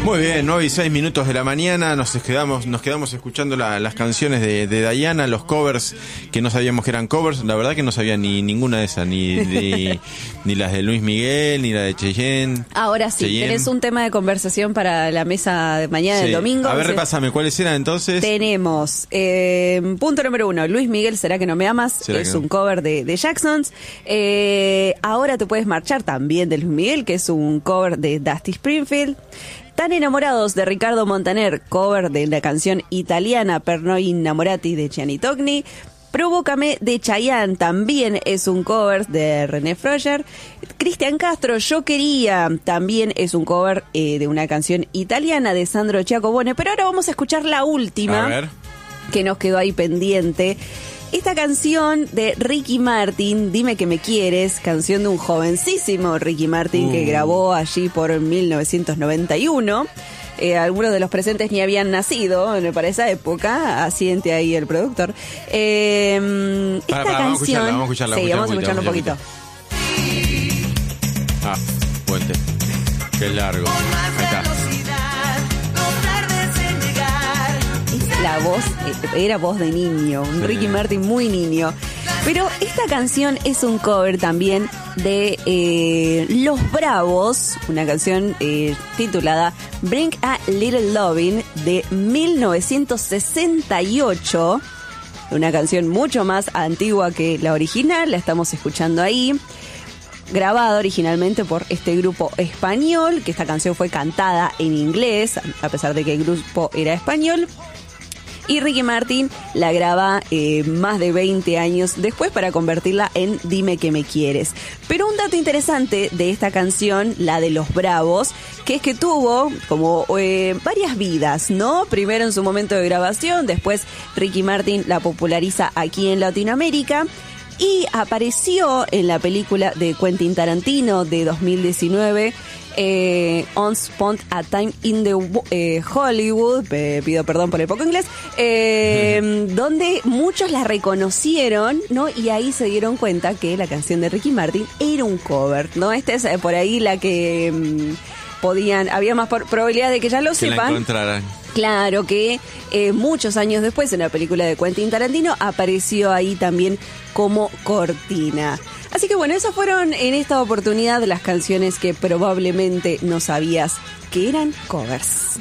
Muy bien, 9:06 de la mañana, nos quedamos escuchando las canciones de Diana, los covers que no sabíamos que eran covers. La verdad que no sabía ni ninguna de esas, ni las de Luis Miguel, ni la de Cheyenne. Ahora sí, tenés un tema de conversación para la mesa de mañana del domingo. A ver, repásame, ¿cuáles eran entonces? Tenemos, punto número 1, Luis Miguel, ¿será que no me amas? Es un cover de Jacksons. Ahora te puedes marchar, también de Luis Miguel, que es un cover de Dusty Springfield. Tan enamorados, de Ricardo Montaner, cover de la canción italiana Per noi innamorati de Gianni Togni. Provócame, de Chayanne, también es un cover de René Froger. Cristian Castro, Yo quería, también es un cover de una canción italiana de Sandro Giacobone. Pero ahora vamos a escuchar la última, a ver, que nos quedó ahí pendiente. Esta canción de Ricky Martin, Dime que me quieres, canción de un jovencísimo Ricky Martin que grabó allí por 1991. Algunos de los presentes ni habían nacido para esa época, asiente ahí el productor. Esta canción... Vamos a escucharla. Sí, vamos a escucharla un poquito. Ah, puente. Qué largo. Ahí está. La voz, era voz de niño, un Ricky Martin muy niño. Pero esta canción es un cover también de Los Bravos, una canción titulada Bring a Little Lovin' de 1968. Una canción mucho más antigua que la original, la estamos escuchando ahí. Grabada originalmente por este grupo español, que esta canción fue cantada en inglés, a pesar de que el grupo era español. Y Ricky Martin la graba más de 20 años después para convertirla en Dime que me quieres. Pero un dato interesante de esta canción, la de Los Bravos, que es que tuvo como varias vidas, ¿no? Primero en su momento de grabación, después Ricky Martin la populariza aquí en Latinoamérica. Y apareció en la película de Quentin Tarantino de 2019, Once Upon a Time in the Hollywood, pido perdón por el poco inglés, donde muchos la reconocieron, ¿no? Y ahí se dieron cuenta que la canción de Ricky Martin era un cover, ¿no? Esta es por ahí la que había más probabilidad de que ya lo sepan. La encontraran. Claro que muchos años después, en la película de Quentin Tarantino, apareció ahí también como cortina. Así que bueno, esas fueron en esta oportunidad las canciones que probablemente no sabías que eran covers.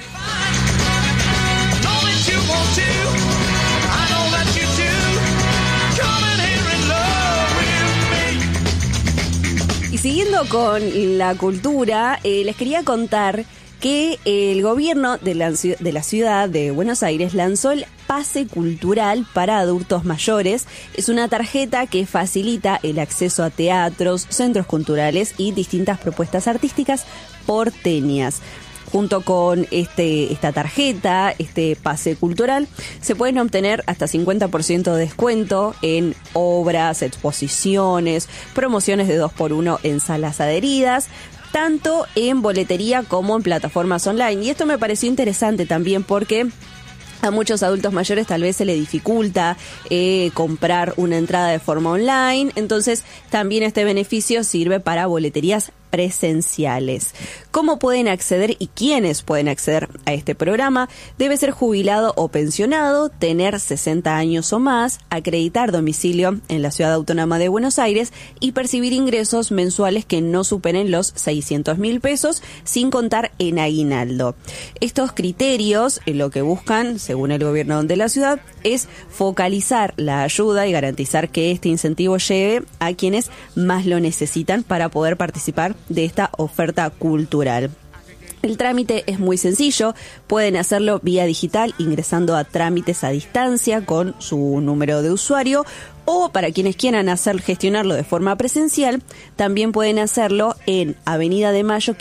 Y siguiendo con la cultura, les quería contar que el gobierno de la ciudad de Buenos Aires lanzó el Pase Cultural para adultos mayores. Es una tarjeta que facilita el acceso a teatros, centros culturales y distintas propuestas artísticas porteñas. Junto con esta tarjeta, este pase cultural, se pueden obtener hasta 50% de descuento en obras, exposiciones, promociones de 2x1 en salas adheridas, tanto en boletería como en plataformas online. Y esto me pareció interesante también porque a muchos adultos mayores tal vez se le dificulta comprar una entrada de forma online. Entonces también este beneficio sirve para boleterías presenciales. ¿Cómo pueden acceder y quiénes pueden acceder a este programa? Debe ser jubilado o pensionado, tener 60 años o más, acreditar domicilio en la Ciudad Autónoma de Buenos Aires y percibir ingresos mensuales que no superen los 600.000 pesos, sin contar en aguinaldo. Estos criterios, lo que buscan, según el gobierno de la ciudad, es focalizar la ayuda y garantizar que este incentivo llegue a quienes más lo necesitan para poder participar de esta oferta cultural. El trámite es muy sencillo, pueden hacerlo vía digital ingresando a trámites a distancia con su número de usuario, o para quienes quieran gestionarlo de forma presencial, también pueden hacerlo en Avenida de Mayo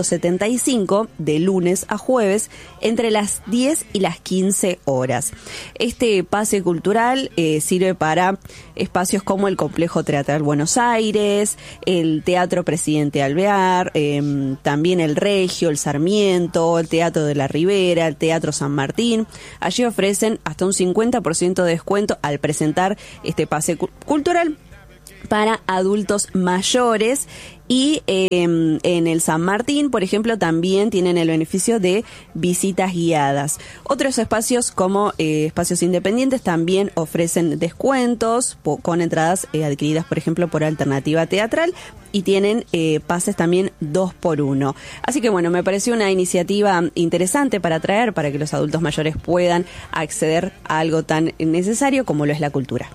575 de lunes a jueves entre las 10 y las 15 horas. Este pase cultural sirve para espacios como el Complejo Teatral Buenos Aires, el Teatro Presidente Alvear, también el Regio, el Sarmiento, el Teatro de la Ribera, el Teatro San Martín. Allí ofrecen hasta un 50% de descuento al presentar este pase cultural para adultos mayores. Y en el San Martín, por ejemplo, también tienen el beneficio de visitas guiadas. Otros espacios como espacios independientes también ofrecen descuentos con entradas adquiridas, por ejemplo, por Alternativa Teatral, y tienen pases también 2x1. Así que bueno, me pareció una iniciativa interesante para traer, para que los adultos mayores puedan acceder a algo tan necesario como lo es la cultura.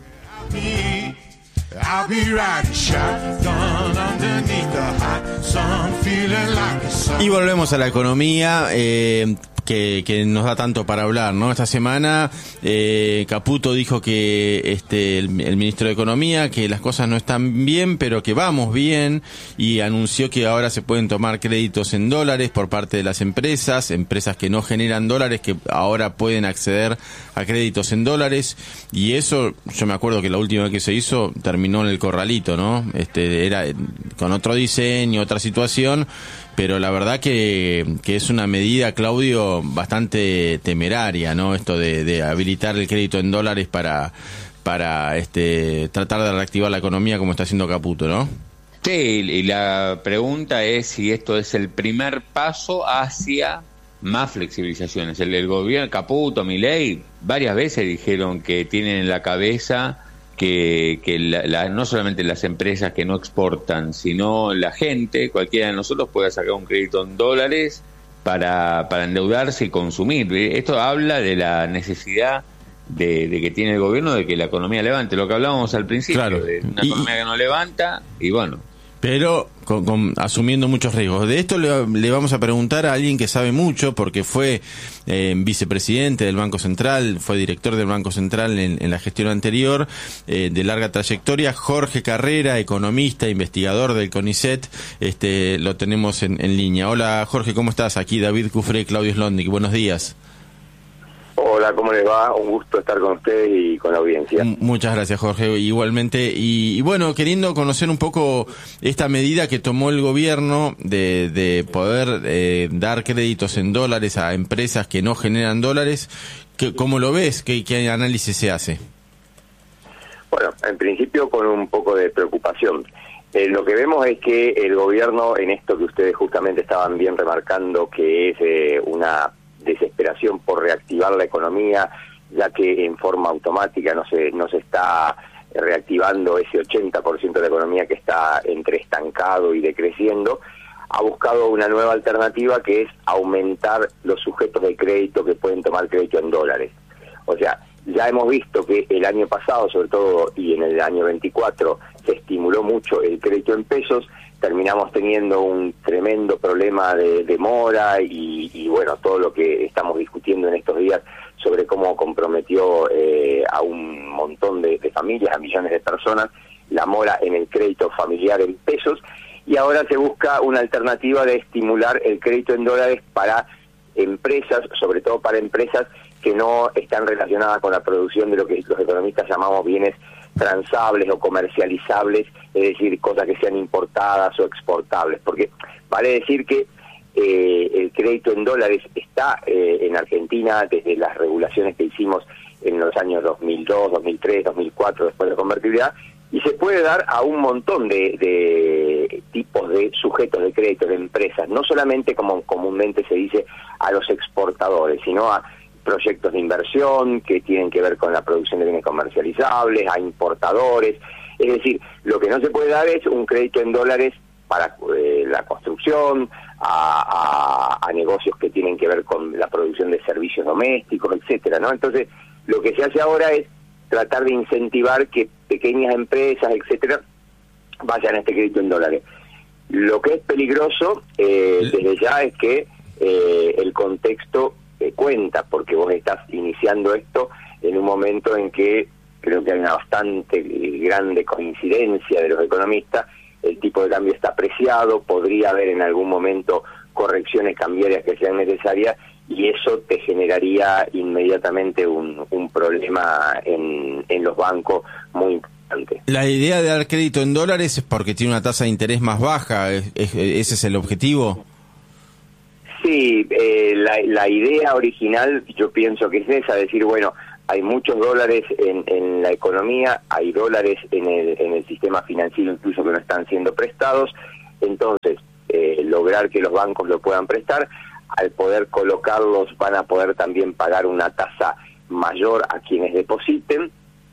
Y volvemos a la economía, que nos da tanto para hablar, ¿no? Esta semana Caputo dijo que el ministro de Economía, que las cosas no están bien, pero que vamos bien, y anunció que ahora se pueden tomar créditos en dólares por parte de las empresas que no generan dólares, que ahora pueden acceder a créditos en dólares, y eso, yo me acuerdo que la última vez que se hizo terminó en el corralito, ¿no? Era con otro diseño, otra situación, pero la verdad que es una medida, Claudio, bastante temeraria, ¿no? Esto de habilitar el crédito en dólares para tratar de reactivar la economía como está haciendo Caputo, ¿no? Sí, y la pregunta es si esto es el primer paso hacia más flexibilizaciones. El gobierno, Caputo, Milei, varias veces dijeron que tienen en la cabeza que no solamente las empresas que no exportan, sino la gente, cualquiera de nosotros pueda sacar un crédito en dólares para endeudarse y consumir. Esto habla de la necesidad de que tiene el gobierno de que la economía levante, lo que hablábamos al principio, claro, de una economía que no levanta, y bueno. Pero asumiendo muchos riesgos. De esto le vamos a preguntar a alguien que sabe mucho, porque fue vicepresidente del Banco Central, fue director del Banco Central en la gestión anterior, de larga trayectoria. Jorge Carrera, economista, investigador del CONICET, lo tenemos en línea. Hola Jorge, ¿cómo estás? Aquí David Cufré, Claudio Slotnick, buenos días. Hola, ¿cómo les va? Un gusto estar con ustedes y con la audiencia. Muchas gracias, Jorge, igualmente. Y bueno, queriendo conocer un poco esta medida que tomó el gobierno de poder dar créditos en dólares a empresas que no generan dólares, ¿cómo lo ves? ¿Qué análisis se hace? Bueno, en principio con un poco de preocupación. Lo que vemos es que el gobierno, en esto que ustedes justamente estaban bien remarcando, que es una desesperación por reactivar la economía, ya que en forma automática no se está reactivando ese 80% de la economía que está entre estancado y decreciendo, ha buscado una nueva alternativa, que es aumentar los sujetos de crédito que pueden tomar crédito en dólares. O sea, ya hemos visto que el año pasado, sobre todo, y en el año 24, se estimuló mucho el crédito en pesos. Terminamos teniendo un tremendo problema de demora y bueno, todo lo que estamos discutiendo en estos días sobre cómo comprometió a un montón de familias, a millones de personas, la mora en el crédito familiar en pesos, y ahora se busca una alternativa de estimular el crédito en dólares para empresas, sobre todo para empresas que no están relacionadas con la producción de lo que los economistas llamamos bienes transables o comercializables, es decir, cosas que sean importadas o exportables, porque vale decir que el crédito en dólares está en Argentina desde las regulaciones que hicimos en los años 2002, 2003, 2004, después de la convertibilidad, y se puede dar a un montón de tipos de sujetos de crédito de empresas, no solamente, como comúnmente se dice, a los exportadores, sino a proyectos de inversión que tienen que ver con la producción de bienes comercializables, a importadores. Es decir, lo que no se puede dar es un crédito en dólares para la construcción, a negocios que tienen que ver con la producción de servicios domésticos, etcétera, ¿no? Entonces, lo que se hace ahora es tratar de incentivar que pequeñas empresas, etcétera, vayan a este crédito en dólares. Lo que es peligroso desde ya es que el contexto cuenta, porque vos estás iniciando esto en un momento en que creo que hay una bastante grande coincidencia de los economistas, el tipo de cambio está apreciado, podría haber en algún momento correcciones cambiarias que sean necesarias, y eso te generaría inmediatamente un problema en los bancos muy importante. La idea de dar crédito en dólares es porque tiene una tasa de interés más baja, ¿ese es el objetivo? Sí, la idea original yo pienso que es esa, decir, bueno, hay muchos dólares en la economía, hay dólares en el sistema financiero incluso que no están siendo prestados, entonces lograr que los bancos lo puedan prestar, al poder colocarlos van a poder también pagar una tasa mayor a quienes depositen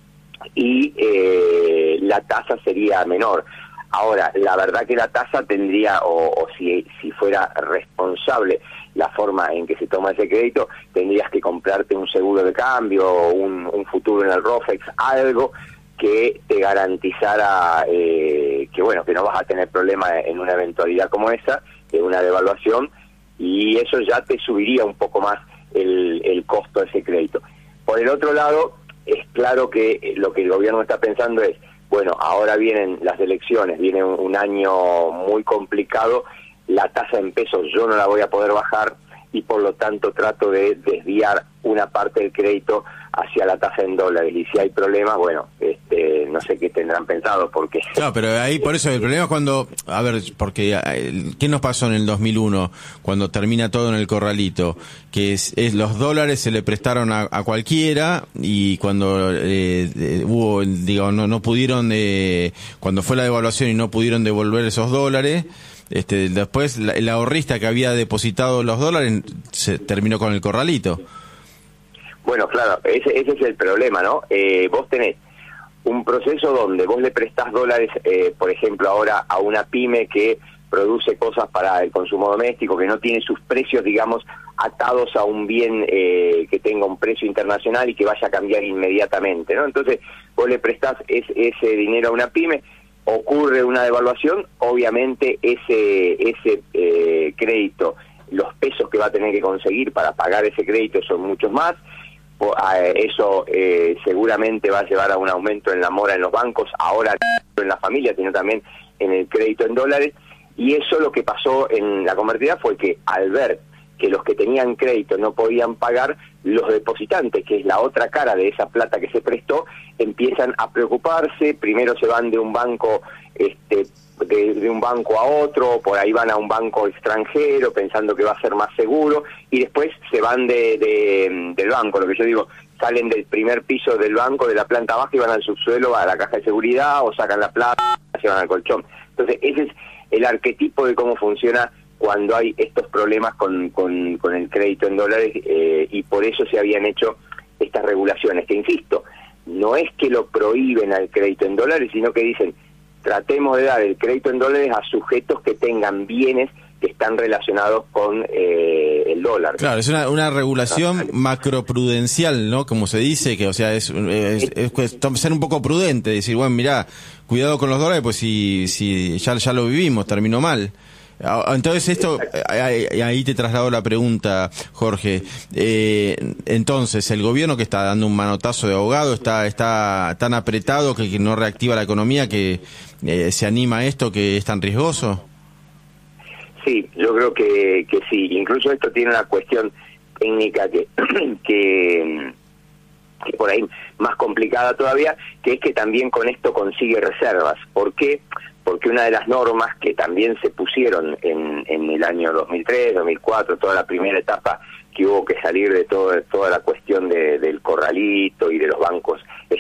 y la tasa sería menor. Ahora, la verdad que la tasa tendría, o si fuera responsable la forma en que se toma ese crédito, tendrías que comprarte un seguro de cambio, o un futuro en el ROFEX, algo que te garantizara que bueno, que no vas a tener problema en una eventualidad como esa, de una devaluación, y eso ya te subiría un poco más el costo de ese crédito. Por el otro lado, es claro que lo que el gobierno está pensando es, bueno, ahora vienen las elecciones, viene un año muy complicado, la tasa en pesos yo no la voy a poder bajar y por lo tanto trato de desviar una parte del crédito hacia la tasa en dólares. Y si hay problemas, bueno, no sé qué tendrán pensado, porque... No, pero ahí por eso el problema es cuando... A ver, porque ¿qué nos pasó en el 2001 cuando termina todo en el corralito? Que es los dólares se le prestaron a cualquiera y cuando hubo, digo, no pudieron, cuando fue la devaluación y no pudieron devolver esos dólares... después el ahorrista que había depositado los dólares se terminó con el corralito. Bueno, claro, ese es el problema, ¿no? Vos tenés un proceso donde vos le prestás dólares, por ejemplo, ahora a una pyme que produce cosas para el consumo doméstico, que no tiene sus precios, digamos, atados a un bien que tenga un precio internacional y que vaya a cambiar inmediatamente, ¿no? Entonces, vos le prestás ese dinero a una pyme, ocurre una devaluación, obviamente ese crédito, los pesos que va a tener que conseguir para pagar ese crédito son muchos más, eso seguramente va a llevar a un aumento en la mora en los bancos, ahora no en la familia, sino también en el crédito en dólares, y eso lo que pasó en la convertida fue que al ver que los que tenían crédito no podían pagar, los depositantes, que es la otra cara de esa plata que se prestó, empiezan a preocuparse, primero se van de un banco de un banco a otro, por ahí van a un banco extranjero pensando que va a ser más seguro, y después se van del banco, lo que yo digo, salen del primer piso del banco, de la planta baja, y van al subsuelo, a la caja de seguridad, o sacan la plata, se van al colchón. Entonces ese es el arquetipo de cómo funciona cuando hay estos problemas con el crédito en dólares, y por eso se habían hecho estas regulaciones, que insisto, no es que lo prohíben al crédito en dólares, sino que dicen, tratemos de dar el crédito en dólares a sujetos que tengan bienes que están relacionados con el dólar. Claro, es una regulación macroprudencial, ¿no? Como se dice, que o sea, es ser un poco prudente, decir, bueno, mirá, cuidado con los dólares, pues si ya lo vivimos, terminó mal. Entonces esto, ahí te traslado la pregunta, Jorge. Entonces, el gobierno que está dando un manotazo de ahogado, está tan apretado que no reactiva la economía, que se anima a esto, que es tan riesgoso. Sí, yo creo que sí. Incluso esto tiene una cuestión técnica que por ahí más complicada todavía, que es que también con esto consigue reservas. ¿Por qué? Porque una de las normas que también se pusieron en el año 2003, 2004, toda la primera etapa que hubo que salir de toda la cuestión del corralito y de los bancos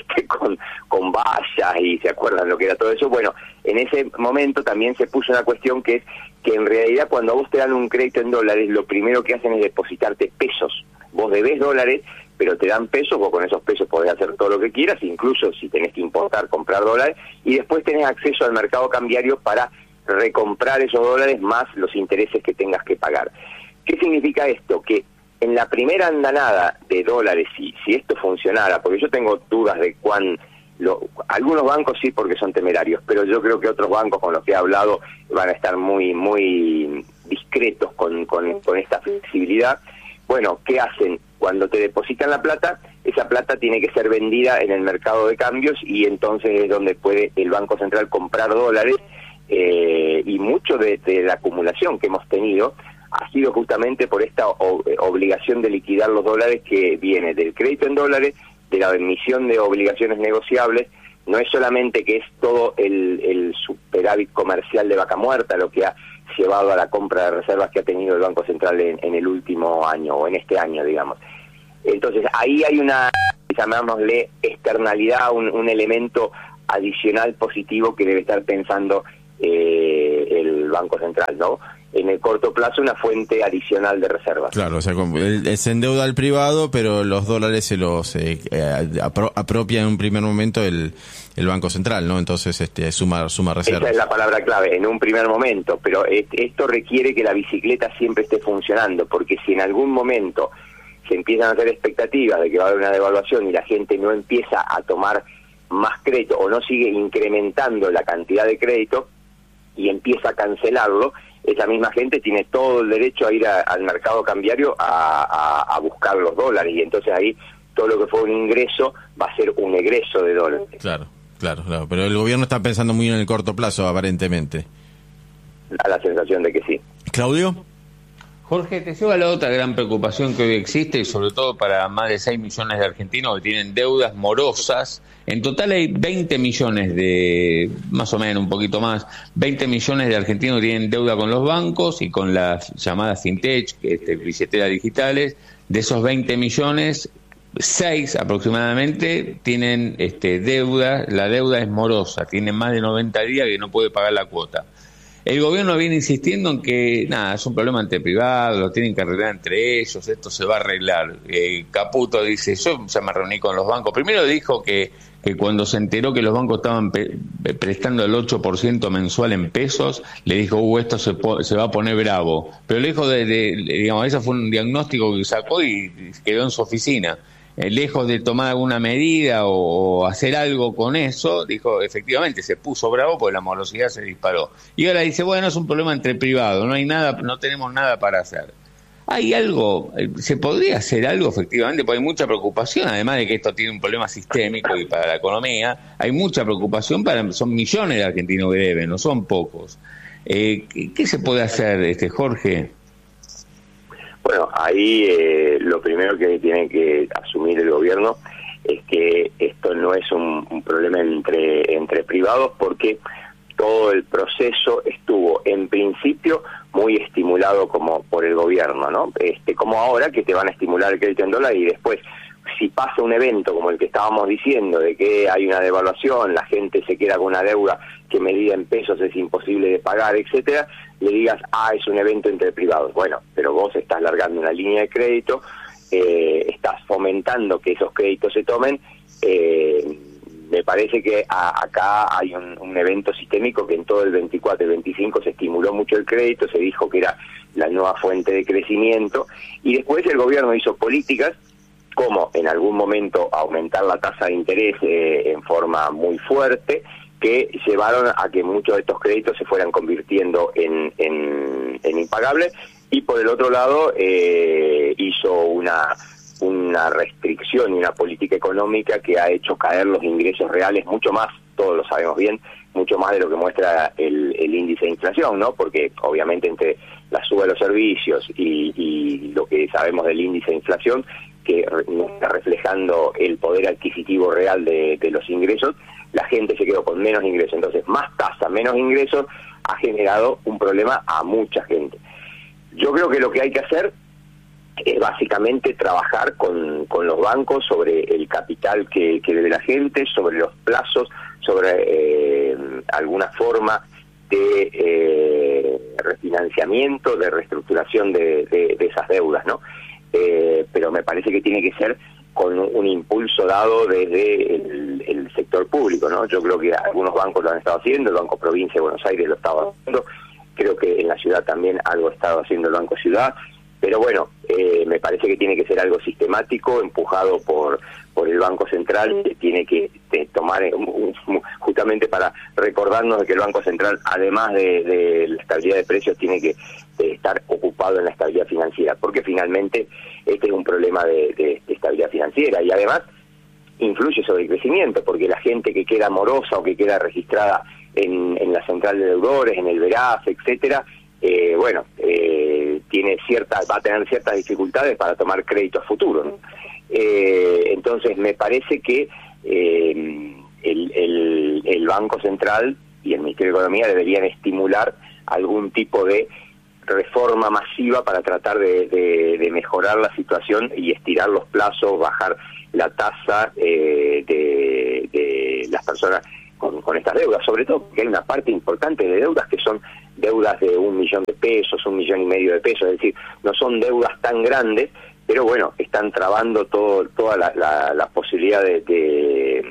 con vallas, y se acuerdan lo que era todo eso, bueno, en ese momento también se puso una cuestión que es que en realidad cuando a vos te dan un crédito en dólares, lo primero que hacen es depositarte pesos. Vos debés dólares, pero te dan pesos, vos con esos pesos podés hacer todo lo que quieras, incluso si tenés que importar, comprar dólares, y después tenés acceso al mercado cambiario para recomprar esos dólares más los intereses que tengas que pagar. ¿Qué significa esto? Que en la primera andanada de dólares, si esto funcionara, porque yo tengo dudas de algunos bancos sí porque son temerarios, pero yo creo que otros bancos con los que he hablado van a estar muy muy discretos con esta flexibilidad. Bueno, ¿qué hacen? Cuando te depositan la plata, esa plata tiene que ser vendida en el mercado de cambios, y entonces es donde puede el Banco Central comprar dólares, y mucho de la acumulación que hemos tenido ha sido justamente por esta obligación de liquidar los dólares que viene del crédito en dólares, de la emisión de obligaciones negociables. No es solamente que es todo el superávit comercial de vaca muerta lo que ha llevado a la compra de reservas que ha tenido el Banco Central en el último año, o en este año, digamos. Entonces, ahí hay una llamémosle externalidad, un elemento adicional positivo que debe estar pensando el Banco Central, ¿no? En el corto plazo, una fuente adicional de reservas. Claro, o sea, se endeuda al privado, pero los dólares se los apropia en un primer momento el Banco Central, ¿no? Entonces suma reservas. Esa es la palabra clave, en un primer momento, pero esto requiere que la bicicleta siempre esté funcionando, porque si en algún momento se empiezan a hacer expectativas de que va a haber una devaluación y la gente no empieza a tomar más crédito o no sigue incrementando la cantidad de crédito y empieza a cancelarlo, esa misma gente tiene todo el derecho a ir al mercado cambiario a buscar los dólares, y entonces ahí todo lo que fue un ingreso va a ser un egreso de dólares. Claro, pero el gobierno está pensando muy en el corto plazo, aparentemente. Da la sensación de que sí. ¿Claudio? Jorge, te lleva a la otra gran preocupación que hoy existe, y sobre todo para más de 6 millones de argentinos que tienen deudas morosas. En total hay 20 millones más o menos, un poquito más, 20 millones de argentinos que tienen deuda con los bancos y con las llamadas fintech, billeteras digitales. De esos 20 millones, 6 aproximadamente tienen deuda. La deuda es morosa, tienen más de 90 días que no puede pagar la cuota. El gobierno viene insistiendo en que, es un problema entre privados, lo tienen que arreglar entre ellos, esto se va a arreglar. Caputo dice, yo ya me reuní con los bancos. Primero dijo que cuando se enteró que los bancos estaban prestando el 8% mensual en pesos, le dijo, esto se va a poner bravo. Pero lejos digamos, ese fue un diagnóstico que sacó y quedó en su oficina. Lejos de tomar alguna medida o hacer algo con eso, dijo, efectivamente, se puso bravo porque la morosidad se disparó. Y ahora dice, bueno, es un problema entre privados, no tenemos nada para hacer. ¿Hay algo? ¿Se podría hacer algo efectivamente? Porque hay mucha preocupación, además de que esto tiene un problema sistémico y para la economía, hay mucha preocupación, son millones de argentinos que deben, no son pocos. ¿Qué se puede hacer, Jorge? Bueno, ahí lo primero que tiene que asumir el gobierno es que esto no es un problema entre privados, porque todo el proceso estuvo en principio muy estimulado como por el gobierno, ¿no? Como ahora que te van a estimular el crédito en dólares y después, si pasa un evento como el que estábamos diciendo, de que hay una devaluación, la gente se queda con una deuda que medida en pesos es imposible de pagar, etcétera, le digas, es un evento entre privados. Bueno, pero vos estás largando una línea de crédito, estás fomentando que esos créditos se tomen. Me parece que acá hay un evento sistémico que en todo el 24 y 25 se estimuló mucho el crédito, se dijo que era la nueva fuente de crecimiento, y después el gobierno hizo políticas como en algún momento aumentar la tasa de interés en forma muy fuerte, que llevaron a que muchos de estos créditos se fueran convirtiendo en impagables, y por el otro lado hizo una restricción y una política económica que ha hecho caer los ingresos reales mucho más, todos lo sabemos bien, mucho más de lo que muestra el índice de inflación, ¿no? Porque obviamente entre la suba de los servicios y lo que sabemos del índice de inflación, que está reflejando el poder adquisitivo real de los ingresos, la gente se quedó con menos ingresos. Entonces, más tasa, menos ingresos, ha generado un problema a mucha gente. Yo creo que lo que hay que hacer es básicamente trabajar con los bancos sobre el capital que debe la gente, sobre los plazos, sobre alguna forma de refinanciamiento, de reestructuración de esas deudas, ¿no? Pero me parece que tiene que ser con un impulso dado desde el sector público, ¿no? Yo creo que algunos bancos lo han estado haciendo, el Banco Provincia de Buenos Aires lo estaba haciendo, creo que en la ciudad también algo ha estado haciendo el Banco Ciudad, pero bueno, me parece que tiene que ser algo sistemático, empujado por el Banco Central, que tiene que tomar, justamente para recordarnos de que el Banco Central, además de la estabilidad de precios, tiene que estar ocupado en la estabilidad financiera, porque finalmente este es un problema de estabilidad financiera, y además influye sobre el crecimiento, porque la gente que queda morosa o que queda registrada en la central de deudores, en el VERAF, etcétera, va a tener ciertas dificultades para tomar créditos futuros, ¿no? Entonces me parece que el Banco Central y el Ministerio de Economía deberían estimular algún tipo de reforma masiva para tratar de mejorar la situación y estirar los plazos, bajar la tasa de las personas con estas deudas, sobre todo porque hay una parte importante de deudas que son deudas de 1 millón de pesos, 1,5 millones de pesos, es decir, no son deudas tan grandes, pero bueno, están trabando toda la posibilidad de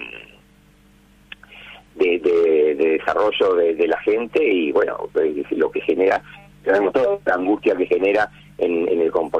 desarrollo de la gente, y bueno, lo que genera, sabemos toda la angustia que genera en el comportamiento